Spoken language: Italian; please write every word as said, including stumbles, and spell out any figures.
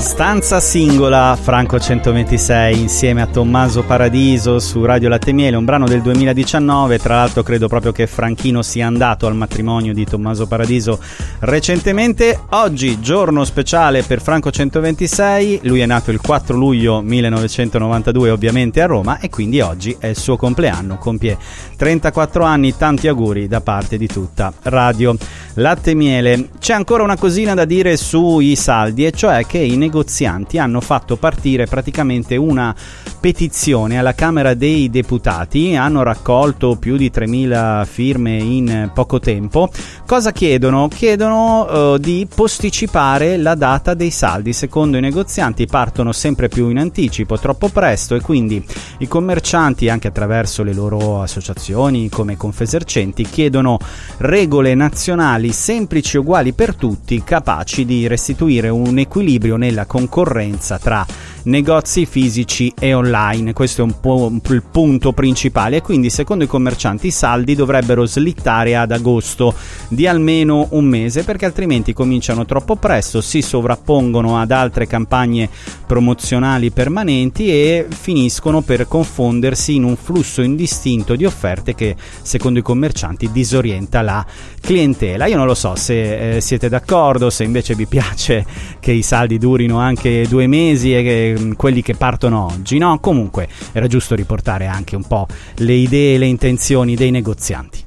Stanza singola, Franco centoventisei insieme a Tommaso Paradiso su Radio Latte e Miele, un brano del duemiladiciannove. Tra l'altro credo proprio che Franchino sia andato al matrimonio di Tommaso Paradiso recentemente. Oggi giorno speciale per Franco centoventisei, lui è nato il quattro luglio millenovecentonovantadue ovviamente a Roma e quindi oggi è il suo compleanno, compie trentaquattro anni. Tanti auguri da parte di tutta Radio Latte e Miele. C'è ancora una cosina da dire sui saldi, e cioè che i negozianti hanno fatto partire praticamente una petizione alla Camera dei Deputati, hanno raccolto più di tremila firme in poco tempo. Cosa chiedono? Chiedono uh, di posticipare la data dei saldi. Secondo i negozianti partono sempre più in anticipo, troppo presto, e quindi i commercianti, anche attraverso le loro associazioni come Confesercenti, chiedono regole nazionali semplici e uguali per tutti, capaci di restituire un equilibrio nella concorrenza tra negozi fisici e online. Questo è un po' il punto principale, e quindi secondo i commercianti i saldi dovrebbero slittare ad agosto di almeno un mese, perché altrimenti cominciano troppo presto, si sovrappongono ad altre campagne promozionali permanenti e finiscono per confondersi in un flusso indistinto di offerte che secondo i commercianti disorienta la clientela. Io non lo so se eh, siete d'accordo, se invece vi piace che i saldi durino anche due mesi e che quelli che partono oggi, no? Comunque era giusto riportare anche un po' le idee e le intenzioni dei negozianti.